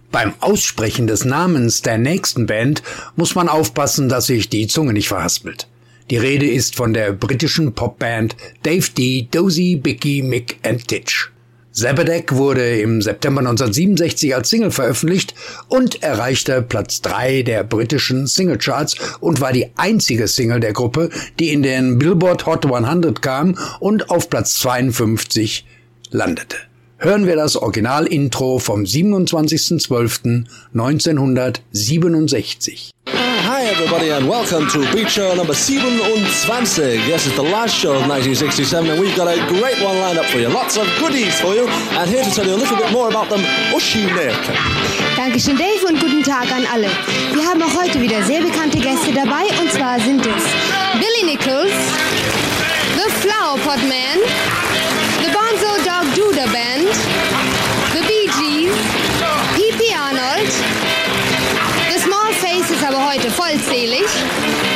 Beim Aussprechen des Namens der nächsten Band muss man aufpassen, dass sich die Zunge nicht verhaspelt. Die Rede ist von der britischen Popband Dave D, Dozy, Bicky, Mick and Titch. Zabadek wurde im September 1967 als Single veröffentlicht und erreichte Platz 3 der britischen Singlecharts und war die einzige Single der Gruppe, die in den Billboard Hot 100 kam und auf Platz 52 landete. Hören wir das Original-Intro vom 27.12.1967. Hi everybody and welcome to Beat Show number 27. This is the last show of 1967 and we've got a great one lined up for you. Lots of goodies for you and here to tell you a little bit more about them, Uschi Nerken. Dankeschön Dave und guten Tag an alle. Wir haben auch heute wieder sehr bekannte Gäste dabei und zwar sind es Billy Nichols, The Flower Pot Man, The Bonzo Dog Duda Band, The Bee Gees, P.P. Arnold. The Small Faces aber heute vollzählig.